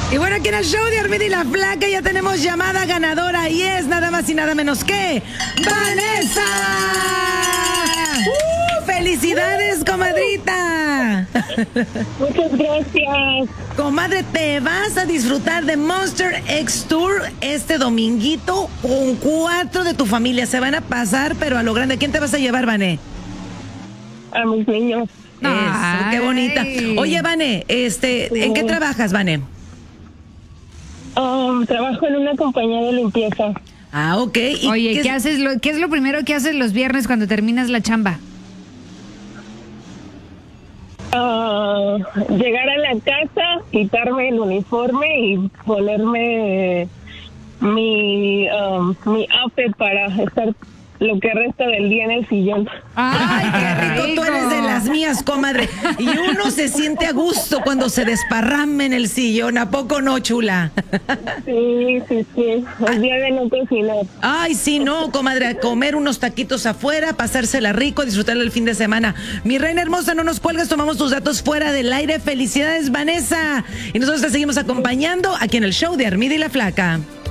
Y bueno, aquí en el show de Armida y la Flaca ya tenemos llamada ganadora y es nada más y nada menos que ¡Vanessa! ¡Felicidades, comadrita! Muchas gracias. Comadre, te vas a disfrutar de Monster X Tour este dominguito con 4 de tu familia. Se van a pasar, pero a lo grande. ¿Quién te vas a llevar, Vané? A mis niños. Eso, qué bonita. Oye, Vané, ¿en qué trabajas, Vané? Trabajo en una compañía de limpieza. Ah, ok. Oye, ¿qué es lo primero que haces los viernes cuando terminas la chamba? Llegar a la casa, quitarme el uniforme y ponerme mi outfit para estar lo que resta del día en el sillón. ¡Ay, qué rico! Tú eres de las mías, comadre. Y uno se siente a gusto cuando se desparrama en el sillón. ¿A poco no, chula? Sí. El día de no cocinar. Ay, sí, no, comadre. A comer unos taquitos afuera, pasársela rico, disfrutarla el fin de semana. Mi reina hermosa, no nos cuelgues, tomamos tus datos fuera del aire. Felicidades, Vanessa. Y nosotros te seguimos acompañando aquí en el show de Armida y la Flaca.